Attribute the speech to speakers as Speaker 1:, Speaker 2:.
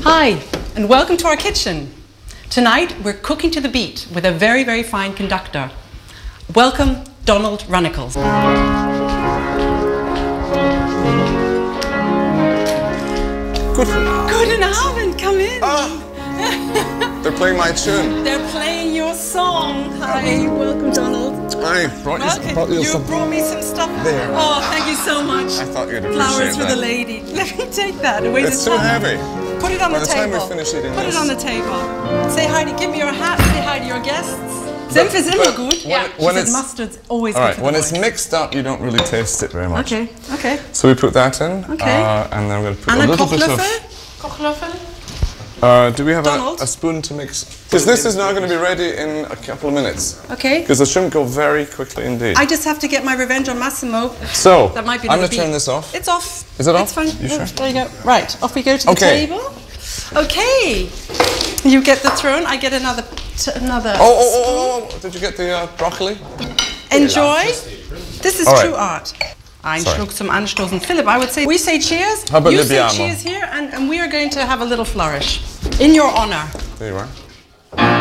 Speaker 1: Hi, and welcome to our kitchen. Tonight we're cooking to the beat with a very, very fine conductor. Welcome, Donald Runnicles. Guten Abend, come in.
Speaker 2: They're playing my tune.
Speaker 1: They're playing your song. Hi, welcome, Donald.
Speaker 2: I brought you some.
Speaker 1: You brought me some stuff.
Speaker 2: There.
Speaker 1: Oh, thank you so much.
Speaker 2: I thought you'd appreciate
Speaker 1: Flowers for
Speaker 2: that.
Speaker 1: the lady. Let me take that. Wait,
Speaker 2: It's too heavy.
Speaker 1: Put it on
Speaker 2: By
Speaker 1: the
Speaker 2: the time
Speaker 1: table.
Speaker 2: we finish eating
Speaker 1: Put
Speaker 2: this.
Speaker 1: it on the table. Say hi to, give me your hat. Say hi to your guests. Senf is immer gut.
Speaker 2: When
Speaker 1: She
Speaker 2: it's
Speaker 1: said mustard's always
Speaker 2: all
Speaker 1: good
Speaker 2: right,
Speaker 1: for the
Speaker 2: when it's
Speaker 1: boys.
Speaker 2: mixed up, you don't really taste it very much.
Speaker 1: Okay, okay.
Speaker 2: So we put that in.
Speaker 1: Okay.
Speaker 2: And then we're going to put
Speaker 1: And
Speaker 2: a
Speaker 1: a
Speaker 2: little bit
Speaker 1: Kochlöffel?
Speaker 2: of. Do we have
Speaker 1: Donald?
Speaker 2: a spoon to mix? Because this is now going to be ready in a couple of minutes.
Speaker 1: Okay.
Speaker 2: Because the shrimp go very quickly indeed.
Speaker 1: I just have to get my revenge on Massimo.
Speaker 2: So
Speaker 1: That might be
Speaker 2: I'm
Speaker 1: the
Speaker 2: going to
Speaker 1: beat.
Speaker 2: turn this off.
Speaker 1: It's off.
Speaker 2: Is it off?
Speaker 1: It's fine.
Speaker 2: You sure?
Speaker 1: There you go. Right, off we go to the
Speaker 2: Okay.
Speaker 1: table. Okay. You get the throne, I get another.
Speaker 2: Oh! Did you get the broccoli?
Speaker 1: Enjoy. This is
Speaker 2: All right.
Speaker 1: true art. Ein Schluck zum Anstoßen. Philip, I would say we say cheers.
Speaker 2: How about
Speaker 1: you
Speaker 2: Libiamo?
Speaker 1: say cheers here, and we are going to have a little flourish. In your honor.
Speaker 2: There you are.